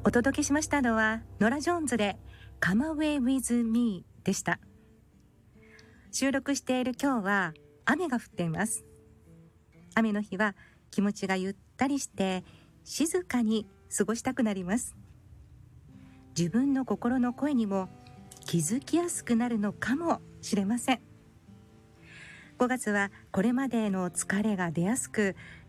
お届けしましたのはノラ・ジョーンズで Come Away With Me でした。収録している今日は雨が降っています。雨の日は気持ちがゆったりして静かに過ごしたくなります。自分の心の声にも気づきやすくなるのかもしれません。5月はこれまでの疲れが出やすく